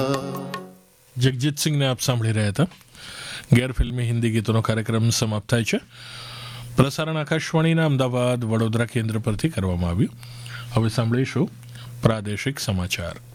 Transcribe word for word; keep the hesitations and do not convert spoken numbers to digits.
જગજીત સિંહને આપ સાંભળી રહ્યા હતા. ગેરફિલ્મી હિન્દી ગીતોનો કાર્યક્રમ સમાપ્ત થાય છે. પ્રસારણ આકાશવાણીના અમદાવાદ વડોદરા કેન્દ્ર પરથી કરવામાં આવ્યું. હવે સાંભળીશું પ્રાદેશિક સમાચાર.